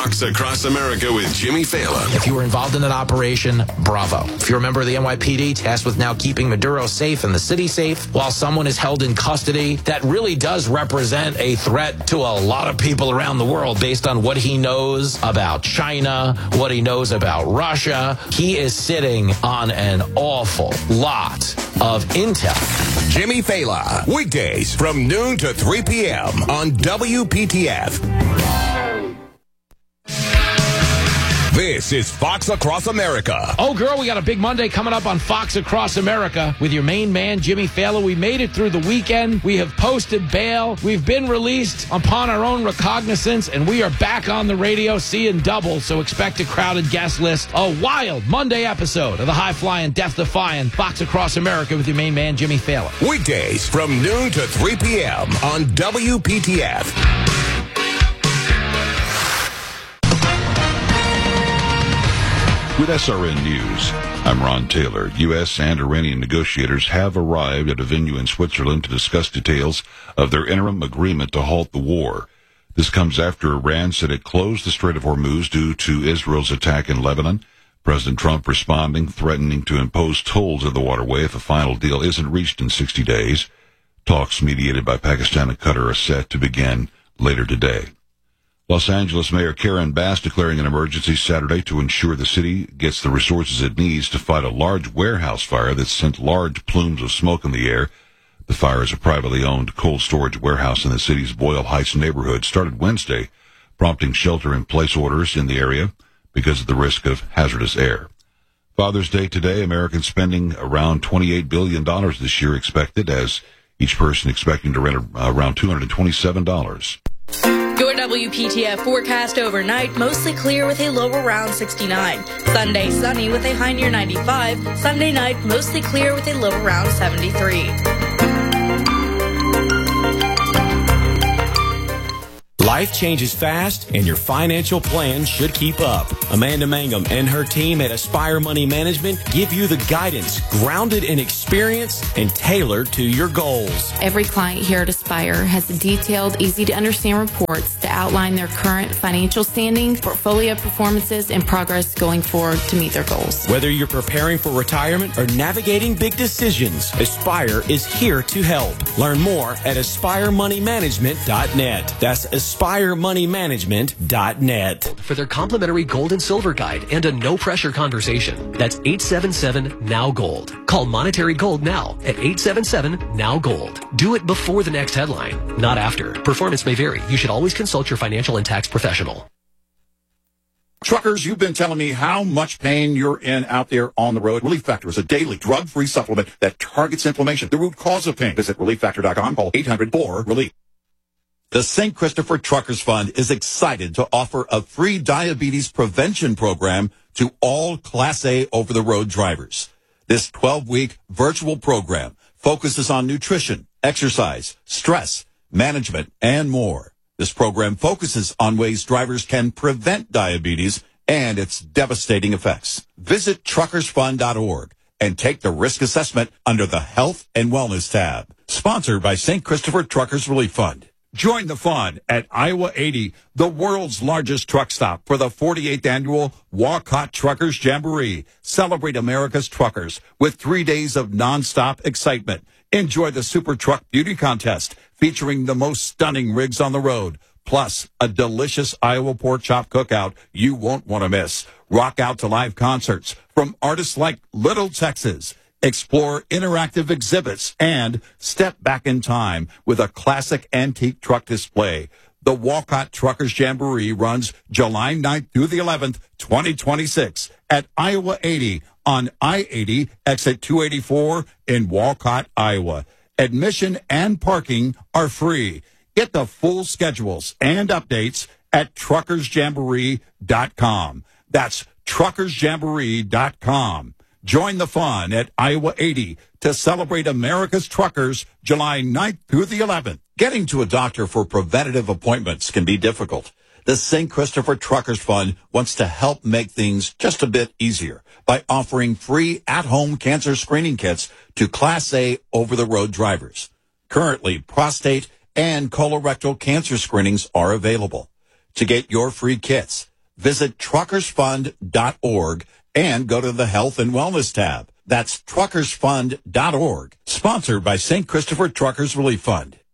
Fox Across America with Jimmy Fallon. If you were involved in that operation, bravo. If you're a member of the NYPD tasked with now keeping Maduro safe and the city safe while someone is held in custody, that really does represent a threat to a lot of people around the world based on what he knows about China, what he knows about Russia. He is sitting on an awful lot of intel. Jimmy Fallon, weekdays from noon to 3 p.m. on WPTF. This is Fox Across America. Oh, girl, we got a big Monday coming up on Fox Across America with your main man, Jimmy Fallon. We made it through the weekend. We have posted bail. We've been released upon our own recognizance, and we are back on the radio, seeing double, so expect a crowded guest list. A wild Monday episode of the high-flying, death-defying Fox Across America with your main man, Jimmy Fallon. Weekdays from noon to 3 p.m. on WPTF. With SRN News, I'm Ron Taylor. U.S. and Iranian negotiators have arrived at a venue in Switzerland to discuss details of their interim agreement to halt the war. This comes after Iran said it closed the Strait of Hormuz due to Israel's attack in Lebanon. President Trump responding, threatening to impose tolls of the waterway if a final deal isn't reached in 60 days. Talks mediated by Pakistan and Qatar are set to begin later today. Los Angeles Mayor Karen Bass declaring an emergency Saturday to ensure the city gets the resources it needs to fight a large warehouse fire that sent large plumes of smoke in the air. The fire is a privately owned cold storage warehouse in the city's Boyle Heights neighborhood, started Wednesday, prompting shelter-in-place orders in the area because of the risk of hazardous air. Father's Day today, Americans spending around $28 billion this year expected, as each person expecting to rent around $227. Your WPTF forecast overnight, mostly clear with a low around 69. Sunday, sunny with a high near 95. Sunday night, mostly clear with a low around 73. Life changes fast, and your financial plan should keep up. Amanda Mangum and her team at Aspire Money Management give you the guidance grounded in experience and tailored to your goals. Every client here at Aspire has detailed, easy-to-understand reports that outline their current financial standing, portfolio performances, and progress going forward to meet their goals. Whether you're preparing for retirement or navigating big decisions, Aspire is here to help. Learn more at AspireMoneyManagement.net. That's AspireMoneyManagement.net. For their complimentary gold and silver guide and a no-pressure conversation. That's 877-NOW-GOLD. Call Monetary Gold now at 877-NOW-GOLD. Do it before the next headline, not after. Performance may vary. You should always consult your financial and tax professional. Truckers, you've been telling me how much pain you're in out there on the road. Relief Factor is a daily drug-free supplement that targets inflammation, the root cause of pain. Visit ReliefFactor.com. Call 800-4-RELIEF. The St. Christopher Truckers Fund is excited to offer a free diabetes prevention program to all Class A over-the-road drivers. This 12-week virtual program focuses on nutrition, exercise, stress, management, and more. This program focuses on ways drivers can prevent diabetes and its devastating effects. Visit truckersfund.org and take the risk assessment under the Health and Wellness tab. Sponsored by St. Christopher Truckers Relief Fund. Join the fun at Iowa 80, the world's largest truck stop, for the 48th annual Walcott Truckers Jamboree. Celebrate America's truckers with 3 days of nonstop excitement. Enjoy the Super Truck Beauty Contest featuring the most stunning rigs on the road, plus a delicious Iowa pork chop cookout you won't want to miss. Rock out to live concerts from artists like Little Texas. Explore interactive exhibits and step back in time with a classic antique truck display. The Walcott Truckers Jamboree runs July 9th through the 11th, 2026 at Iowa 80 on I-80, exit 284 in Walcott, Iowa. Admission and parking are free. Get the full schedules and updates at truckersjamboree.com. That's truckersjamboree.com. Join the fun at Iowa 80 to celebrate America's truckers July 9th through the 11th. Getting to a doctor for preventative appointments can be difficult. The St. Christopher Truckers Fund wants to help make things just a bit easier by offering free at-home cancer screening kits to Class A over-the-road drivers. Currently, prostate and colorectal cancer screenings are available. To get your free kits, visit truckersfund.org and go to the Health and Wellness tab. That's truckersfund.org. Sponsored by St. Christopher Truckers Relief Fund.